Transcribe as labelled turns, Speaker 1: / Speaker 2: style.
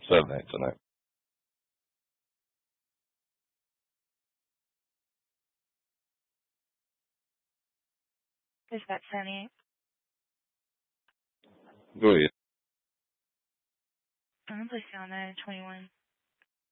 Speaker 1: 7-8 tonight.
Speaker 2: Is that 78?
Speaker 1: Go ahead.
Speaker 2: I'm going to place you on 21.